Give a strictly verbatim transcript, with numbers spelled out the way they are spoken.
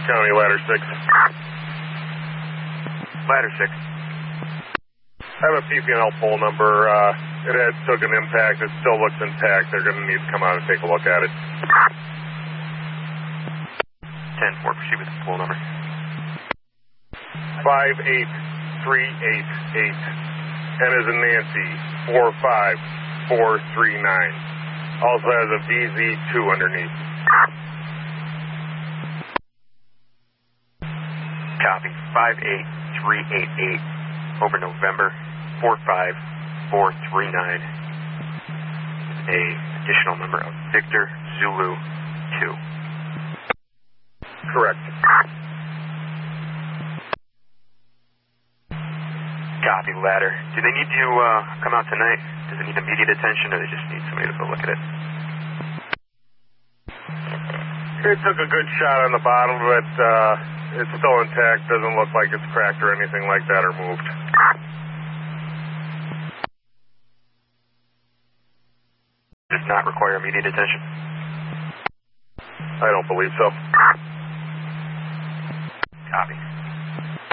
County, ladder six. Ladder six. I have a P P and L poll number. Uh, it had took an impact. It still looks intact. They're going to need to come out and take a look at it. ten four, proceed with the poll number. five eight three eight eight. N as in Nancy, four five four three nine. Also has a V Z two underneath. Copy. five eight three eight eight. Over November, four five four three nine. A additional number of Victor Zulu two. Correct. Copy, ladder. Do they need to uh, come out tonight? Does it need immediate attention, or they just need somebody to go look at it? It took a good shot on the bottom, but uh, it's still intact. Doesn't look like it's cracked or anything like that or moved. Does not require immediate attention? I don't believe so. Copy.